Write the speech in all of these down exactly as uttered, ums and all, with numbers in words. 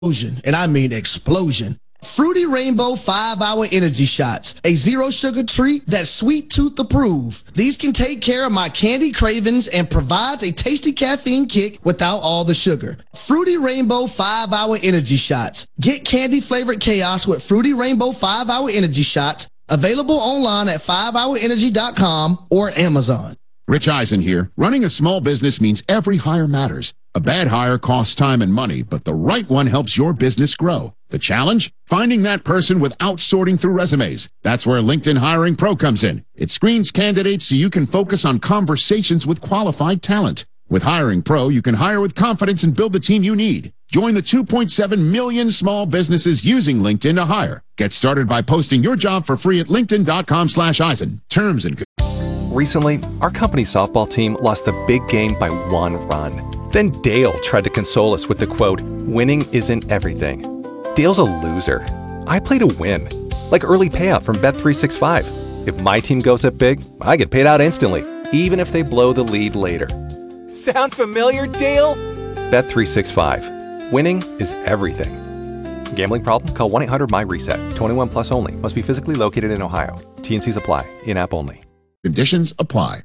And I mean explosion. Fruity Rainbow five hour Energy Shots, a zero-sugar treat that's sweet tooth approved. These can take care of my candy cravings and provides a tasty caffeine kick without all the sugar. Fruity Rainbow five hour Energy Shots. Get candy-flavored chaos with Fruity Rainbow five hour Energy Shots, available online at five hour energy dot com or Amazon. Rich Eisen here. Running a small business means every hire matters. A bad hire costs time and money, but the right one helps your business grow. The challenge? Finding that person without sorting through resumes. That's where LinkedIn Hiring Pro comes in. It screens candidates so you can focus on conversations with qualified talent. With Hiring Pro, you can hire with confidence and build the team you need. Join the two point seven million small businesses using LinkedIn to hire. Get started by posting your job for free at linkedin dot com slash Eisen. Terms and Recently, our company softball team lost the big game by one run. Then Dale tried to console us with the quote, "Winning isn't everything." Dale's a loser. I play to win. Like early payout from Bet three sixty-five. If my team goes up big, I get paid out instantly, even if they blow the lead later. Sound familiar, Dale? Bet three sixty-five. Winning is everything. Gambling problem? Call one eight hundred M Y reset. twenty-one plus only. Must be physically located in Ohio. T N Cs apply. In-app only. conditions apply.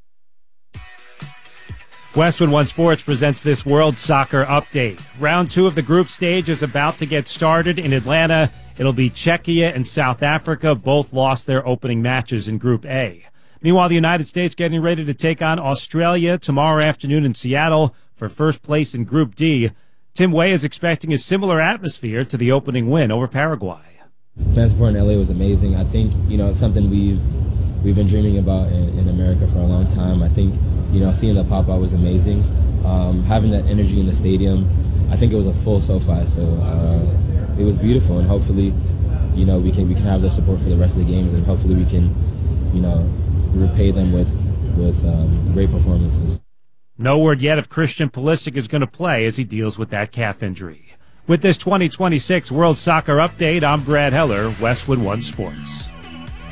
Westwood One Sports presents this World Soccer Update. Round two of the group stage is about to get started in Atlanta. It'll be Czechia and South Africa. Both lost their opening matches in Group A. Meanwhile, the United States getting ready to take on Australia tomorrow afternoon in Seattle for first place in Group D. Tim Way is expecting a similar atmosphere to the opening win over Paraguay. Fan support in L A was amazing. I think, you know, it's something we've we've been dreaming about in, in America for a long time. I think, you know, seeing the pop-out was amazing. Um, having that energy in the stadium, I think it was a full SoFi, so uh, it was beautiful. And hopefully, you know, we can we can have the support for the rest of the games, and hopefully we can, you know, repay them with with um, great performances. No word yet if Christian Pulisic is going to play as he deals with that calf injury. With this twenty twenty-six World Soccer Update, I'm Brad Heller, Westwood One Sports.